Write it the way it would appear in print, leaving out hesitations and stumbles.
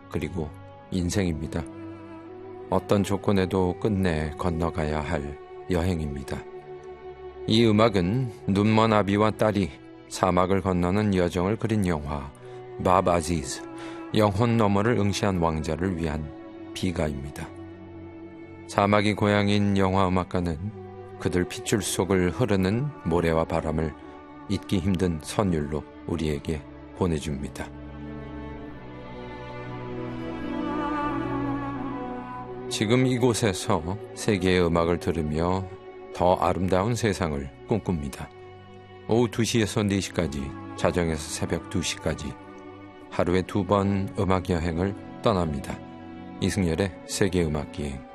그리고 인생입니다. 어떤 조건에도 끝내 건너가야 할 여행입니다. 이 음악은 눈먼 아비와 딸이 사막을 건너는 여정을 그린 영화 밥 아지즈, 영혼 너머를 응시한 왕자를 위한 비가입니다. 사막이 고향인 영화 음악가는 그들 핏줄 속을 흐르는 모래와 바람을 잊기 힘든 선율로 우리에게 보내줍니다. 지금 이곳에서 세계의 음악을 들으며 더 아름다운 세상을 꿈꿉니다. 오후 2시에서 4시까지, 자정에서 새벽 2시까지 하루에 2번 음악 여행을 떠납니다. 이승열의 세계음악기행.